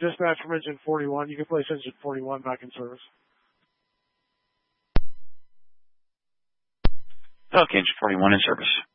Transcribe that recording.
dispatch from engine 41. You can place engine 41 back in service. Okay, engine 41 in service.